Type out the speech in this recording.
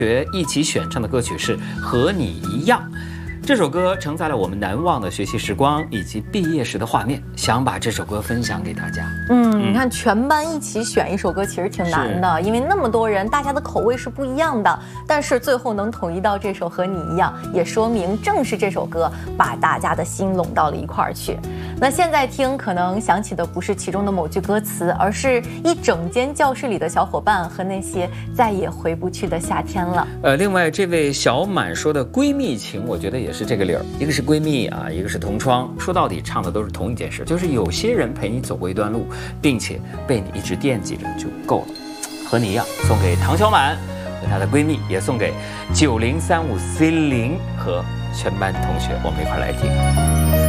学一起选唱的歌曲是《和你一样》。这首歌承载了我们难忘的学习时光以及毕业时的画面，想把这首歌分享给大家。 你看全班一起选一首歌其实挺难的，因为那么多人，大家的口味是不一样的。但是最后能统一到这首《和你一样》，也说明正是这首歌把大家的心拢到了一块儿去。那现在听可能想起的不是其中的某句歌词，而是一整间教室里的小伙伴和那些再也回不去的夏天了。 另外这位小满说的闺蜜情，我觉得也是这个理儿，一个是闺蜜啊，一个是同窗，说到底唱的都是同一件事，就是有些人陪你走过一段路，并且被你一直惦记着就够了。和你一样，送给唐小满和她的闺蜜，也送给9035C0和全班同学，我们一块来听。